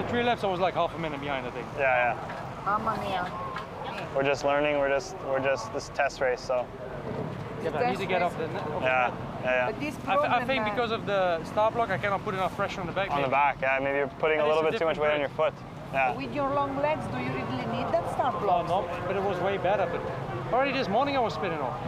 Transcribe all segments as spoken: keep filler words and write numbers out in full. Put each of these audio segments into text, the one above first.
three laps, I was like half a minute behind, I think. Yeah, yeah. Mamma mia. We're just learning. We're just we're just this test race. So. Yeah, but I need to get off the net. Off Yeah, the yeah, yeah. But this I, problem, I think uh, because of the start block, I cannot put enough pressure on the back. On the maybe. back, yeah. Maybe you're putting And a it's little a bit too much different weight on your foot. Yeah. with your long legs, do you really need that start No, block? no, but it was way better. But already this morning I was spinning off.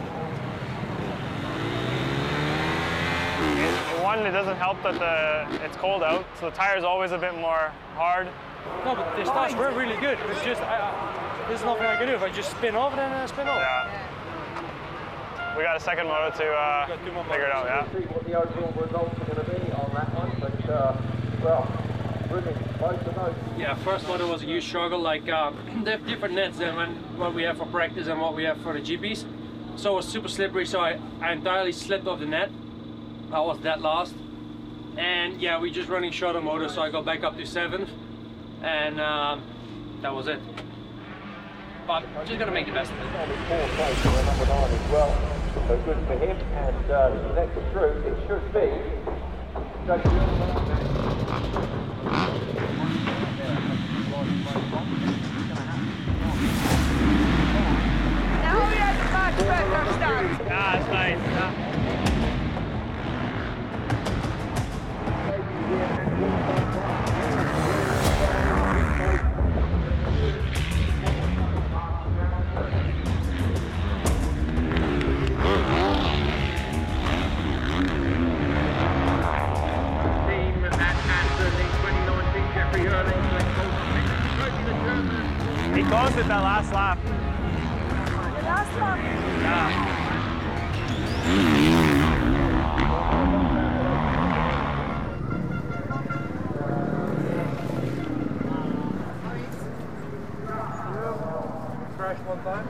It, one, it doesn't help that the it's cold out, so the tire's always a bit more hard. No, but the starts were really good. It's just, I, I, there's nothing I can do. If I just spin off, then I spin off. Yeah. We got a second moto to uh, Got two more figure it out, yeah. See what the overall results are going to be on that one, but uh, well, brilliant, both of those. Yeah, first motor was a huge struggle. Like uh, they have different nets than when, what we have for practice and what we have for the G Ps. So it was super slippery. So I, I entirely slipped off the net. I was dead last. And yeah, we just running shorter motor, so I got back up to seventh, and um, that was it. But just gotta make the best of it. Four place for a number nine as well, so good for him. And uh, next through, it should be. Now we have a much better start. Ah, it's nice. Yeah. He closed it that last lap. The last one. Yeah. Crashed one time.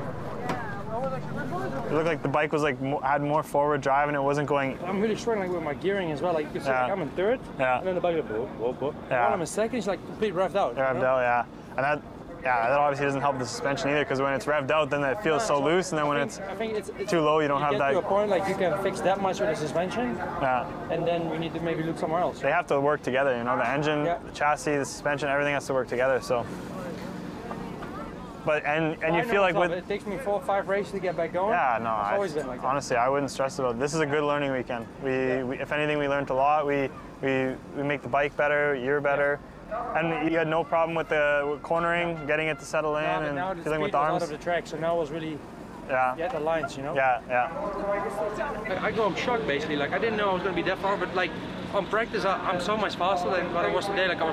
It looked like the bike was like mo had more forward drive and it wasn't going. I'm really struggling with my gearing as well. Like, you see, Yeah. like I'm in third, Yeah. and then the bike goes, whoa, whoa, whoa. Yeah. While I'm in second, it's like complete revved out. you Revved know? out, yeah. And that, yeah, that obviously doesn't help the suspension either because when it's revved out, then it feels so loose, and then when I it's think, I think it's, it's too low, you don't you have get that. to a point like you can fix that much with the suspension, Yeah. and then we need to maybe look somewhere else. They have to work together, you know, the engine, Yeah. the chassis, the suspension, everything has to work together. So, but and and you I know feel like myself, with it takes me four or five races to get back going. yeah, no, it's I, always been like that. honestly, I wouldn't stress about it. This is a good learning weekend. We, Yeah. we if anything, we learned a lot. We we we make the bike better, you're better. And you had no problem with the with cornering, getting it to settle in, Now, but now and the feeling speed with the was out arms. of the track, so now it was really Yeah, get the lines, you know. yeah, yeah. I, I go home shocked basically. Like I didn't know I was going to be that far, but like on practice, I, I'm so much faster than what I was today. Like I was